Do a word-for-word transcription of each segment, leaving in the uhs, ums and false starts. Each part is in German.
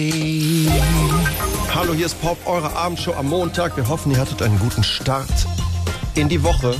Hallo, hier ist Pop, eure Abendshow am Montag. Wir hoffen, ihr hattet einen guten Start in die Woche.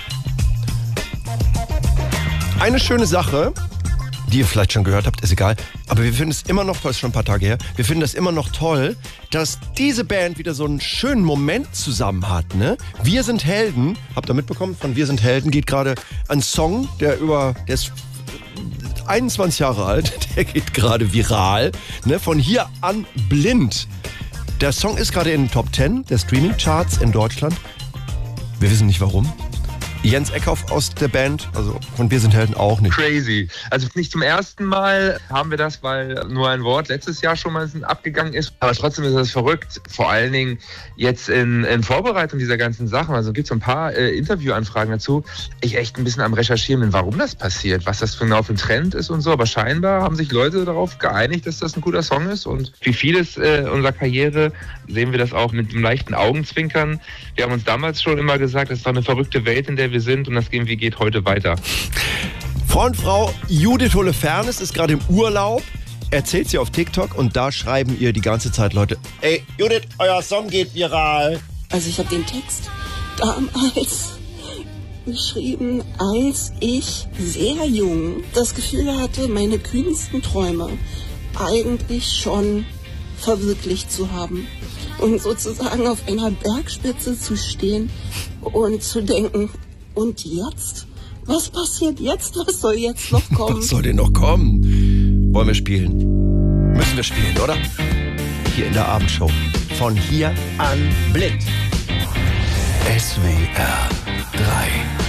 Eine schöne Sache, die ihr vielleicht schon gehört habt, ist egal, aber wir finden es immer noch toll, ist schon ein paar Tage her, wir finden es immer noch toll, dass diese Band wieder so einen schönen Moment zusammen hat, ne? Wir sind Helden, habt ihr mitbekommen, von Wir sind Helden geht gerade ein Song, der über, der ist einundzwanzig Jahre alt, der geht gerade viral, ne? Von Hier an blind. Der Song ist gerade in den Top zehn der Streaming-Charts in Deutschland. Wir wissen nicht warum. Jens Eckhoff aus der Band, also von Wir sind Helden auch nicht. Crazy. Also nicht zum ersten Mal haben wir das, weil nur ein Wort letztes Jahr schon mal abgegangen ist. Aber trotzdem ist das verrückt. Vor allen Dingen jetzt in, in Vorbereitung dieser ganzen Sachen. Also gibt es ein paar äh, Interviewanfragen dazu. Ich echt ein bisschen am Recherchieren bin, warum das passiert, was das genau für ein Trend ist und so. Aber scheinbar haben sich Leute darauf geeinigt, dass das ein guter Song ist. Und wie vieles äh, unserer Karriere sehen wir das auch mit einem leichten Augenzwinkern. Wir haben uns damals schon immer gesagt, es war eine verrückte Welt, in der wir sind, und das G M W geht heute weiter. Frauenfrau Judith Holofernes ist gerade im Urlaub, erzählt sie auf TikTok, und da schreiben ihr die ganze Zeit Leute: Ey, Judith, euer Song geht viral. Also ich habe den Text damals geschrieben, als ich sehr jung das Gefühl hatte, meine kühnsten Träume eigentlich schon verwirklicht zu haben. Und sozusagen auf einer Bergspitze zu stehen und zu denken, und jetzt? Was passiert jetzt? Was soll jetzt noch kommen? Was soll denn noch kommen? Wollen wir spielen? Müssen wir spielen, oder? Hier in der Abendshow. Von Hier an blind. S W R drei.